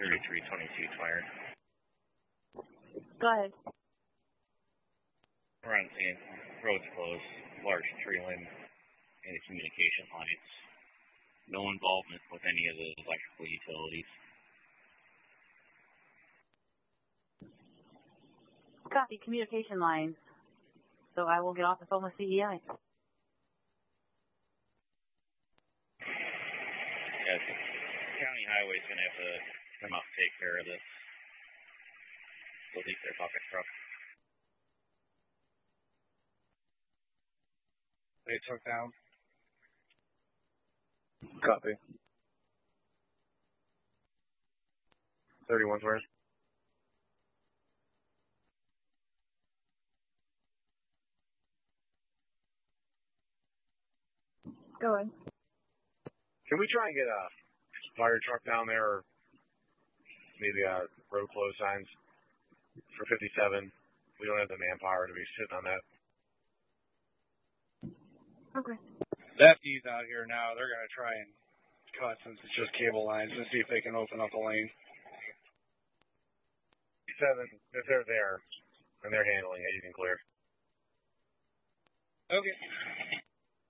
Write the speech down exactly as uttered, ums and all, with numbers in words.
thirty-three twenty-two Twire. Go ahead. We're on scene. Road's closed. Large tree limb in the communication lines. No involvement with any of the electrical utilities. Copy communication lines. So I will get off the phone with C E I. Yeah, county highway's going to have to come out and take care of this. They'll leave their bucket truck. They took down. Copy. thirty-one Twire. Go ahead. Can we try and get a fire truck down there, or maybe a road close signs for fifty-seven? We don't have the manpower to be sitting on that. Okay. Lefties out here now, they're going to try and cut since it's just cable lines and see if they can open up a lane. Seven, if they're there and they're handling it, you can clear. Okay.